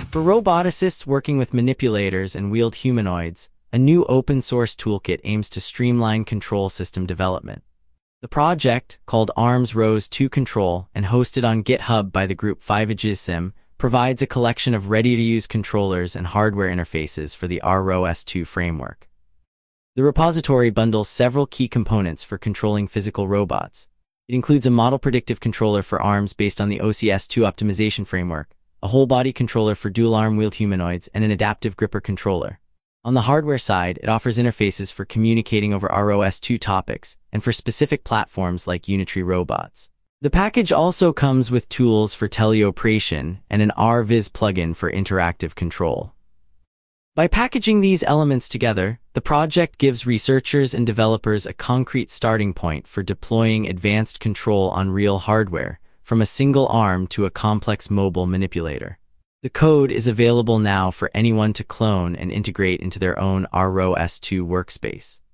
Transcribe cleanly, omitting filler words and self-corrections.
For roboticists working with manipulators and wheeled humanoids, a new open-source toolkit aims to streamline control system development. The project, called ARMS Rose 2 Control and hosted on GitHub by the group 5agissim, provides a collection of ready-to-use controllers and hardware interfaces for the ROS2 framework. The repository bundles several key components for controlling physical robots. It includes a model predictive controller for ARMS based on the OCS2 optimization framework, a whole-body controller for dual-arm wheeled humanoids, and an adaptive gripper controller. On the hardware side, it offers interfaces for communicating over ROS2 topics and for specific platforms like Unitree robots. The package also comes with tools for teleoperation and an RViz plugin for interactive control. By packaging these elements together, the project gives researchers and developers a concrete starting point for deploying advanced control on real hardware, from a single arm to a complex mobile manipulator. The code is available now for anyone to clone and integrate into their own ROS2 workspace.